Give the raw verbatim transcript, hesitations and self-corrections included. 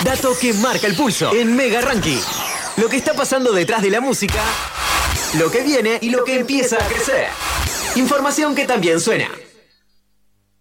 dato que marca el pulso en Mega Ranking. Lo que está pasando detrás de la música, lo que viene y lo que empieza a crecer. Información que también suena.